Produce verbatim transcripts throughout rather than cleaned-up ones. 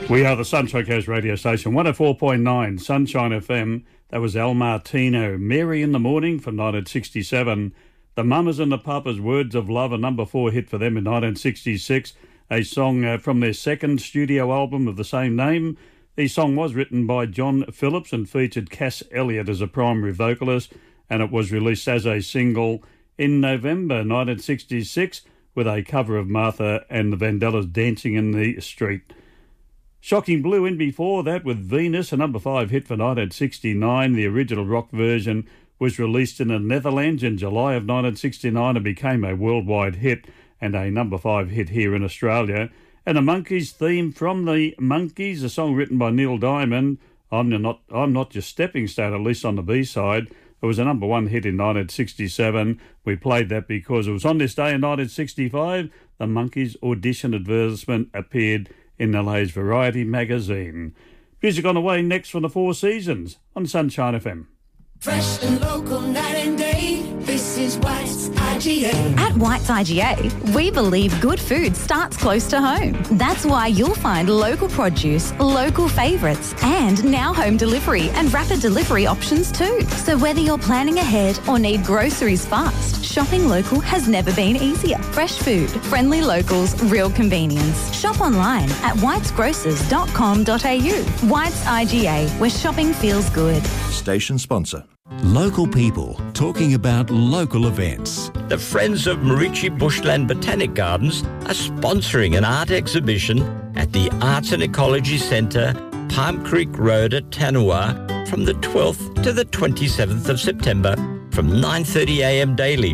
We are the Sunshine Coast radio station, one oh four point nine Sunshine F M. That was Al Martino, Mary in the Morning from nineteen sixty-seven. The Mamas and the Papas, Words of Love, a number four hit for them in nineteen sixty-six. A song uh, from their second studio album of the same name. The song was written by John Phillips and featured Cass Elliot as a primary vocalist, and it was released as a single in November nineteen sixty-six with a cover of Martha and the Vandellas, Dancing in the Street. Shocking Blue in before that with Venus, a number five hit for nineteen sixty-nine. The original rock version was released in the Netherlands in July of nineteen sixty-nine and became a worldwide hit and a number five hit here in Australia. And a Monkees theme from the Monkees, a song written by Neil Diamond, I'm not, I'm not Your Stepping Stone, at least on the B-side. It was a number one hit in nineteen sixty-seven. We played that because it was on this day in nineteen sixty-five. The Monkees audition advertisement appeared in L A's Variety magazine. Music on the way next from the Four Seasons on Sunshine F M. Fresh and local, night and day. This is White's I G A. At White's I G A, we believe good food starts close to home. That's why you'll find local produce, local favourites, and now home delivery and rapid delivery options too. So whether you're planning ahead or need groceries fast, shopping local has never been easier. Fresh food, friendly locals, real convenience. Shop online at whites grocers dot com dot a u. White's I G A, where shopping feels good. Station sponsor. Local people talking about local events. The Friends of Marichi Bushland Botanic Gardens are sponsoring an art exhibition at the Arts and Ecology Centre, Palm Creek Road at Tanua from the twelfth to the twenty-seventh of September from nine thirty a m daily.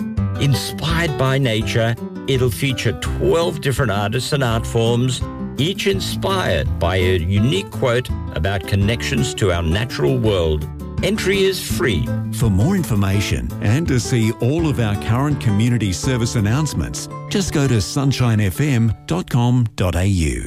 Inspired by nature, it'll feature twelve different artists and art forms, each inspired by a unique quote about connections to our natural world. Entry is free. For more information and to see all of our current community service announcements, just go to sunshine f m dot com dot a u.